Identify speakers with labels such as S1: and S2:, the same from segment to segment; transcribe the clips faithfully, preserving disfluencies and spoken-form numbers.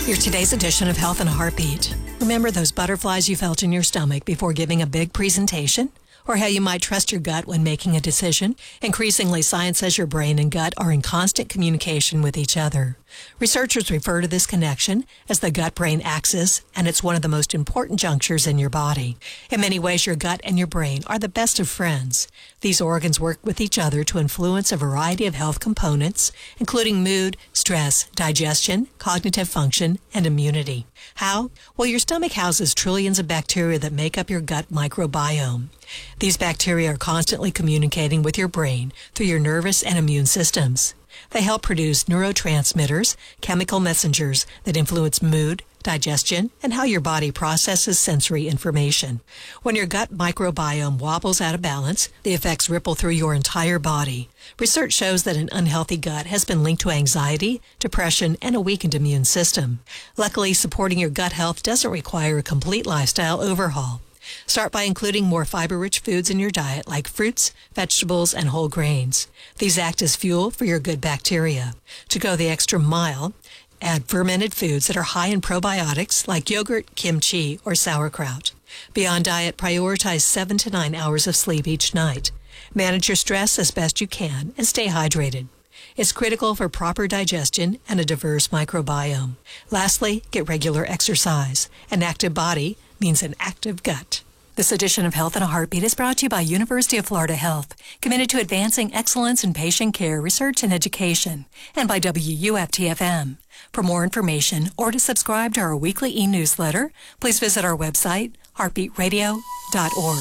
S1: Here's today's edition of Health in a Heartbeat. Remember those butterflies you felt in your stomach before giving a big presentation? Or how you might trust your gut when making a decision? Increasingly, science says your brain and gut are in constant communication with each other. Researchers refer to this connection as the gut-brain axis, and it's one of the most important junctures in your body. In many ways, your gut and your brain are the best of friends. These organs work with each other to influence a variety of health components, including mood, stress, digestion, cognitive function, and immunity. How? Well, your stomach houses trillions of bacteria that make up your gut microbiome. These bacteria are constantly communicating with your brain through your nervous and immune systems. They help produce neurotransmitters, chemical messengers that influence mood, digestion, and how your body processes sensory information. When your gut microbiome wobbles out of balance, the effects ripple through your entire body. Research shows that an unhealthy gut has been linked to anxiety, depression, and a weakened immune system. Luckily, supporting your gut health doesn't require a complete lifestyle overhaul. Start by including more fiber-rich foods in your diet like fruits, vegetables, and whole grains. These act as fuel for your good bacteria. To go the extra mile, add fermented foods that are high in probiotics like yogurt, kimchi, or sauerkraut. Beyond diet, prioritize seven to nine hours of sleep each night. Manage your stress as best you can and stay hydrated. It's critical for proper digestion and a diverse microbiome. Lastly, get regular exercise. An active body means an active gut. This edition of Health in a Heartbeat is brought to you by University of Florida Health, committed to advancing excellence in patient care, research, and education, and by W U F T F M. For more information or to subscribe to our weekly e-newsletter, please visit our website, heartbeat radio dot org.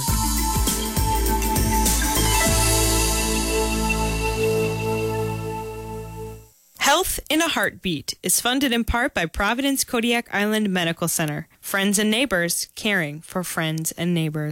S2: Health in a Heartbeat is funded in part by Providence Kodiak Island Medical Center. Friends and neighbors caring for friends and neighbors.